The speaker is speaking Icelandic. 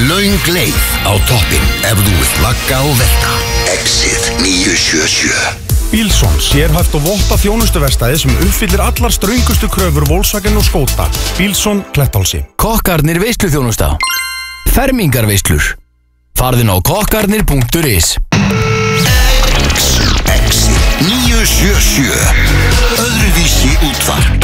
löng leið á toppinn ef þú vilt lagga og velta. Exit 977. Bílsson, sérhæft og votta þjónustuverstaði sem uppfyllir allar ströngustu kröfur Volkswagen og Skoda. Bílsson, Klettálsi. Kokkarnir veisluþjónusta. Fermingarveislur. Farðin á kokkarnir.is. Exit 977. Öðruvísi útvarp.